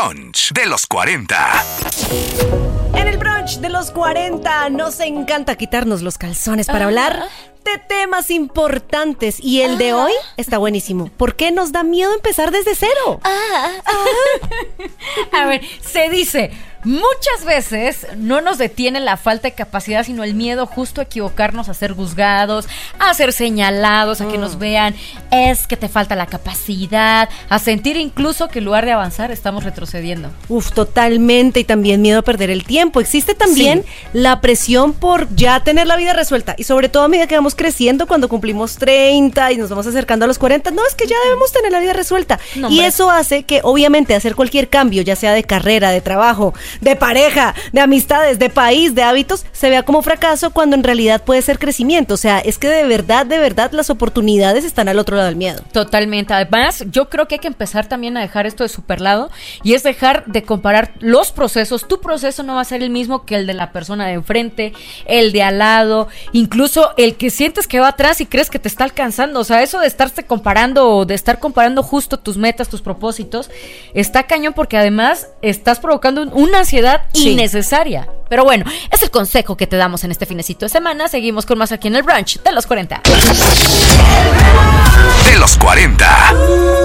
brunch de los 40. En el brunch de los 40 nos encanta quitarnos los calzones para hablar de temas importantes. Y el de hoy está buenísimo. ¿Por qué nos da miedo empezar desde cero? A ver, se dice, muchas veces no nos detiene la falta de capacidad, sino el miedo justo a equivocarnos, a ser juzgados, a ser señalados, a que nos vean, es que te falta la capacidad, a sentir incluso que en lugar de avanzar estamos retrocediendo. Totalmente. Y también miedo a perder el tiempo. Existe también la presión por ya tener la vida resuelta. Y sobre todo a medida que vamos creciendo, cuando cumplimos 30 y nos vamos acercando a los 40, no, es que ya debemos tener la vida resuelta. No, y eso hace que obviamente hacer cualquier cambio, ya sea de carrera, de trabajo, de pareja, de amistades, de país, de hábitos, se vea como fracaso cuando en realidad puede ser crecimiento. O sea, es que de verdad las oportunidades están al otro lado del miedo. Totalmente. Además, yo creo que hay que empezar también a dejar esto de superlado, y es dejar de comparar los procesos. Tu proceso no va a ser el mismo que el de la persona de enfrente, el de al lado, incluso el que sientes que va atrás y crees que te está alcanzando. O sea, eso de estarte comparando o de estar comparando justo tus metas, tus propósitos, está cañón, porque además estás provocando una ansiedad innecesaria. Pero bueno, es el consejo que te damos en este finecito de semana. Seguimos con más aquí en el brunch de los 40. De los 40.